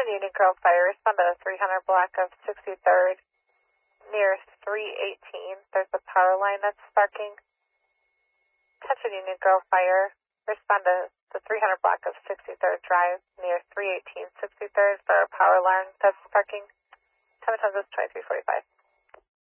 Union Grove Fire, respond to the 300 block of 63rd near 318. There's a power line that's sparking. Attention Union Grove Fire, respond to the 300 block of 63rd Drive near 318 63rd for a power line that's sparking. Time is 23:45.